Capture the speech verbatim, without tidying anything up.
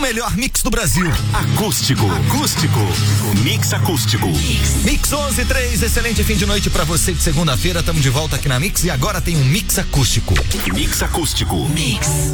melhor mix do Brasil. Acústico. Acústico. Mix acústico. Mix, mix onze e três, excelente fim de noite pra você de segunda-feira. Tamo de volta aqui na Mix e agora tem um mix acústico. Mix acústico. Mix.